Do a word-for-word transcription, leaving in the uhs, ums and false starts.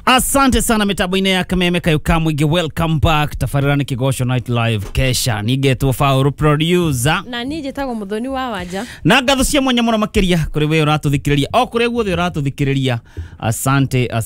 Asante sana mitaboine ya kameme kayuka mwige. Welcome back Tafarirani Kigosho Night Live kesha nige tufauru producer na nije tago muthoni wa wanja na gathucia mwanya muno makiria kuri we uratuthikiriria o kuri guothe uratuthikiriria. Asante, asante.